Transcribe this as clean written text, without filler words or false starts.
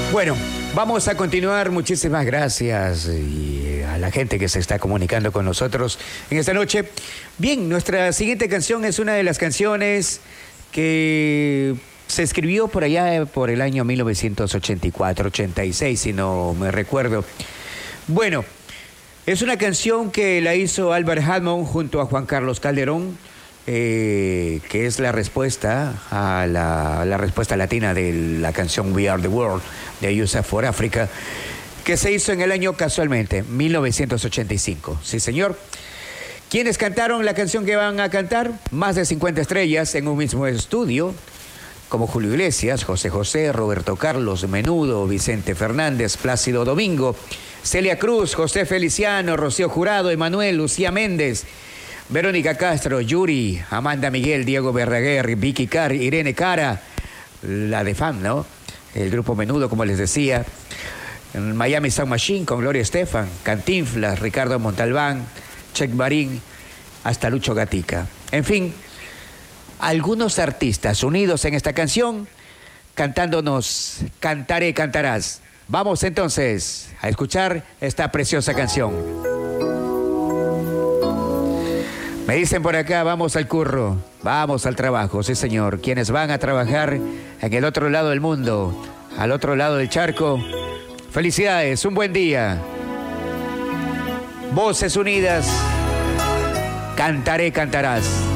Bueno, vamos a continuar. Muchísimas gracias a la gente que se está comunicando con nosotros en esta noche. Bien, nuestra siguiente canción es una de las canciones que se escribió por allá por el año 1984-86, si no me recuerdo. Bueno, es una canción que la hizo Albert Hammond junto a Juan Carlos Calderón, que es la respuesta a la respuesta latina de la canción We Are the World de USA for Africa, que se hizo en el año casualmente 1985. Sí, señor. ¿Quiénes cantaron la canción que van a cantar? Más de 50 estrellas en un mismo estudio, como Julio Iglesias, José José, Roberto Carlos, Menudo, Vicente Fernández, Plácido Domingo, Celia Cruz, José Feliciano, Rocío Jurado, Emanuel, Lucía Méndez, Verónica Castro, Yuri, Amanda Miguel, Diego Berraguer, Vicky Carr, Irene Cara, la de Fan, ¿no? El grupo Menudo, como les decía, Miami Sound Machine con Gloria Estefan, Cantinflas, Ricardo Montalbán, Check Marín, hasta Lucho Gatica. En fin, algunos artistas unidos en esta canción, cantándonos Cantaré, Cantarás. Vamos entonces a escuchar esta preciosa canción. Me dicen por acá, vamos al curro, vamos al trabajo, sí señor. Quienes van a trabajar en el otro lado del mundo, al otro lado del charco, felicidades, un buen día. Voces unidas, Cantaré, Cantarás.